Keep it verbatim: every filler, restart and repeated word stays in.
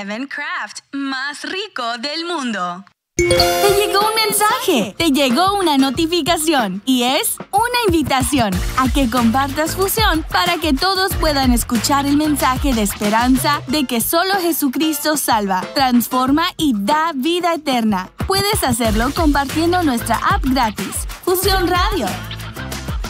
Evan Craft, más rico del mundo. Te llegó un mensaje, te llegó una notificación y es una invitación a que compartas Fusión para que todos puedan escuchar el mensaje de esperanza de que solo Jesucristo salva, transforma y da vida eterna. Puedes hacerlo compartiendo nuestra app gratis, Fusión Radio.